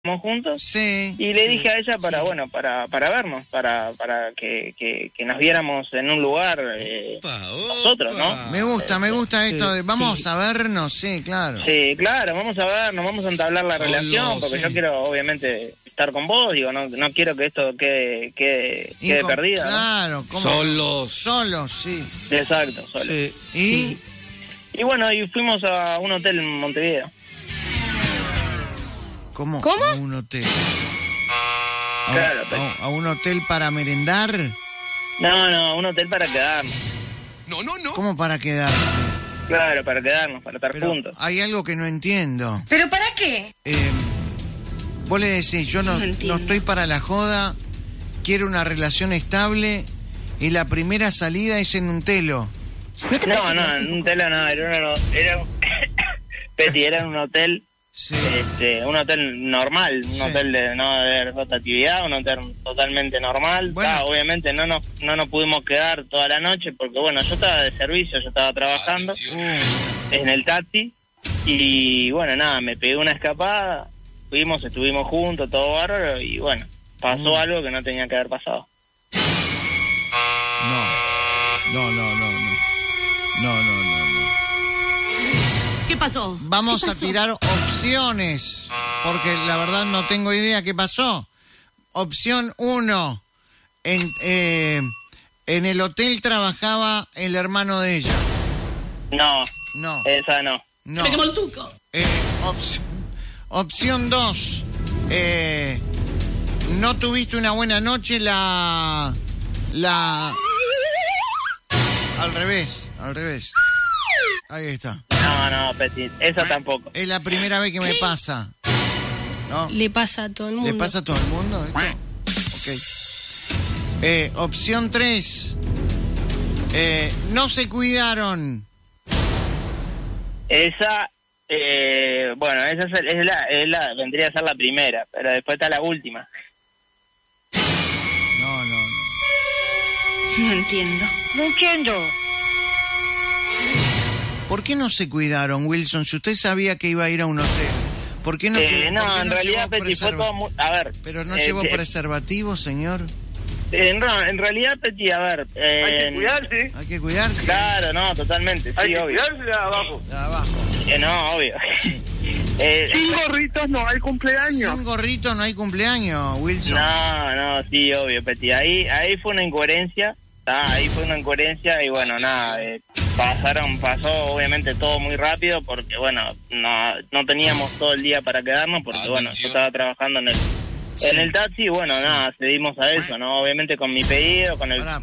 juntos, sí, y le dije a ella para vernos, para que nos viéramos en un lugar nosotros, ¿no? Me gusta esto de vamos a vernos, sí, claro. Sí, claro, vamos a vernos, vamos a entablar la relación, porque yo quiero obviamente estar con vos, digo, no quiero que esto quede perdido. Claro, ¿no? Solos, sí. Exacto, solos. Sí. Y bueno, y fuimos a un hotel en Montevideo. ¿Cómo? A un hotel. Claro, ¿A un hotel para merendar? No, un hotel para quedarnos. No. ¿Cómo para quedarse? Claro, para quedarnos, para estar juntos. Hay algo que no entiendo. ¿Pero para qué? Vos le decís, yo no estoy para la joda, quiero una relación estable y la primera salida es en un telo. No, en un telo no, Peti, era un hotel. Sí. Un hotel normal, un hotel de rotatividad, un hotel totalmente normal. Bueno. Obviamente no nos pudimos quedar toda la noche porque bueno, yo estaba de servicio, yo estaba trabajando en el taxi y bueno, nada, me pegué una escapada, estuvimos juntos, todo bárbaro y bueno, pasó algo que no tenía que haber pasado. No. ¿Qué pasó? Vamos a tirar opciones, porque la verdad no tengo idea qué pasó. Opción 1, en el hotel trabajaba el hermano de ella. No, esa no. Me quemó el tuco. Opción 2, no tuviste una buena noche, al revés. Ahí está. No, Petit, eso tampoco. Es la primera vez que me pasa. ¿No? Le pasa a todo el mundo. ¿Le pasa a todo el mundo esto? Ok. Opción 3. No se cuidaron. Esa, esa vendría a ser la primera, pero después está la última. No. No entiendo. ¿Por qué no se cuidaron, Wilson? Si usted sabía que iba a ir a un hotel, ¿por qué no en realidad, Peti, fue todo a ver. ¿Pero no llevó preservativo, señor? En realidad, Peti, a ver. Hay que cuidarse. Claro, no, totalmente, sí, obvio. Hay que cuidarse de abajo. De abajo. No, obvio. Sí. Sin gorritos no hay cumpleaños. Sin gorrito no hay cumpleaños, Wilson. No, sí, obvio, Peti. Ahí fue una incoherencia. Y bueno, nada, pasó obviamente todo muy rápido porque bueno, no teníamos todo el día para quedarnos porque bueno, yo estaba trabajando en el taxi y bueno, nada, cedimos a eso, ¿no? Obviamente con mi pedido, con el...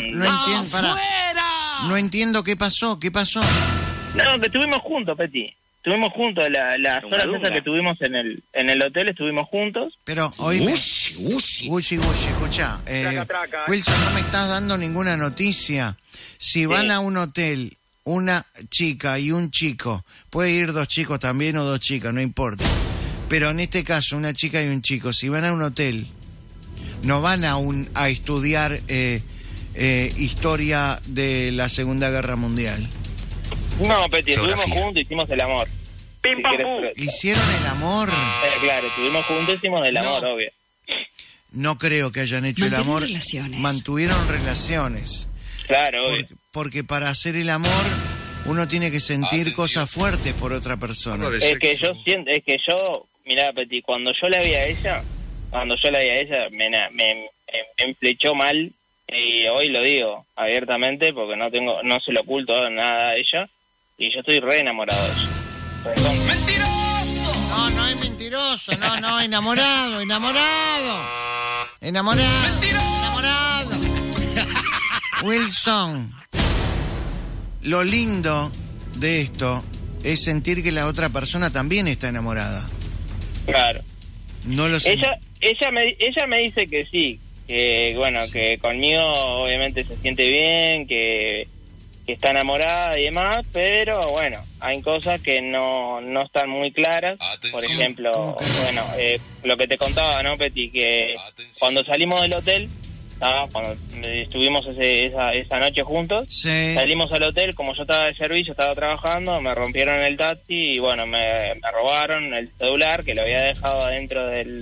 No entiendo qué pasó. No, que estuvimos juntos, Peti. Estuvimos juntos, las horas esas que tuvimos en el hotel, estuvimos juntos. Pero, oíme, Gucci, escuchá. Traca. Wilson, no me estás dando ninguna noticia. Si van a un hotel, una chica y un chico, puede ir dos chicos también o dos chicas, no importa. Pero en este caso, una chica y un chico, si van a un hotel, no van a estudiar historia de la Segunda Guerra Mundial. No, Peti, estuvimos juntos, hicimos el amor. Pim, pam, pum. ¿Hicieron el amor? Claro, estuvimos juntos, hicimos el amor, obvio. No creo que hayan hecho el amor. Mantuvieron relaciones. Claro, obvio. Porque para hacer el amor uno tiene que sentir cosas fuertes por otra persona. Es que yo, mirá, Peti, cuando yo la vi a ella, me flechó mal. Y hoy lo digo abiertamente porque no se lo oculto nada a ella y yo estoy re enamorado de ella. ¡Mentiroso! No es mentiroso, no, enamorado. Wilson, lo lindo de esto es sentir que la otra persona también está enamorada. Claro. No lo sé. Ella me dice que sí. Que bueno, que conmigo obviamente se siente bien, que está enamorada y demás, pero bueno, hay cosas que no están muy claras. Por ejemplo, bueno, lo que te contaba, ¿no, Peti? Que cuando salimos del hotel, cuando estuvimos esa noche juntos, Sí. salimos al hotel, como yo estaba de servicio, estaba trabajando, me rompieron el taxi y bueno, me robaron el celular que lo había dejado adentro del